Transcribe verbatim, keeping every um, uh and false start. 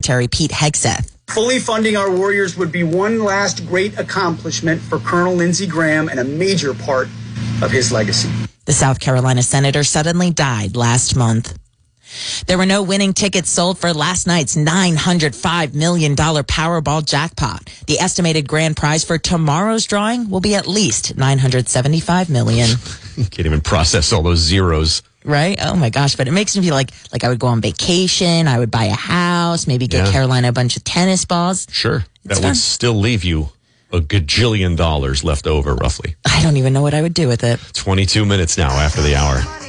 Secretary Pete Hegseth. Fully funding our Warriors would be one last great accomplishment for Colonel Lindsey Graham and a major part of his legacy. The South Carolina senator suddenly died last month. There were no winning tickets sold for last night's nine hundred five million dollars Powerball jackpot. The estimated grand prize for tomorrow's drawing will be at least nine hundred seventy-five million dollars. You can't even process all those zeros. Right? Oh my gosh. But it makes me feel like like I would go on vacation. I would buy a house, maybe get Yeah. Carolina a bunch of tennis balls. Sure. It's that fun. would still leave you a gajillion dollars left over, roughly. I don't even know what I would do with it. twenty-two minutes now after the hour.